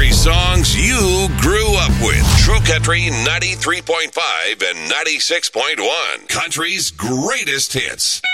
country songs you grew up with. True Country 93.5 and 96.1. Country's greatest hits.